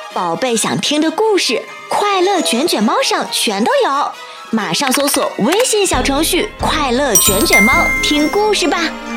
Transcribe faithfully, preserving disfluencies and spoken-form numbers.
宝贝想听的故事，快乐卷卷猫上全都有。马上搜索微信小程序“快乐卷卷猫”，听故事吧。